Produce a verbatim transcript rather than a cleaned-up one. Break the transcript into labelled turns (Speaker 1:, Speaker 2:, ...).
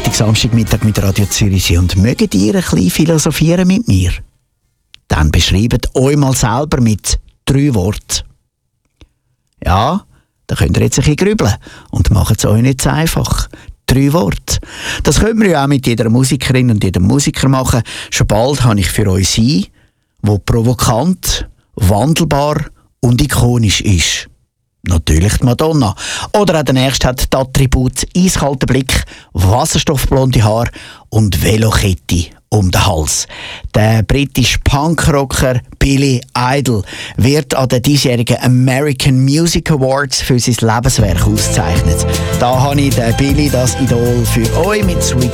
Speaker 1: Samstagmittag mit Radio Zürich und mögt ihr ein bisschen philosophieren mit mir? Dann beschreibt euch mal selber mit drei Worten. Ja, da könnt ihr jetzt ein bisschen grübeln und macht es euch nicht so einfach. Drei Worte. Das können wir ja auch mit jeder Musikerin und jedem Musiker machen. Schon bald habe ich für euch sie, wo provokant, wandelbar und ikonisch ist. Natürlich die Madonna. Oder auch der nächste hat die Attribute eiskalter Blick, wasserstoffblonde Haar und Velokette um den Hals. Der britische Punkrocker Billy Idol wird an den diesjährigen American Music Awards für sein Lebenswerk ausgezeichnet. Da habe ich den Billy, das Idol, für euch mit Sweet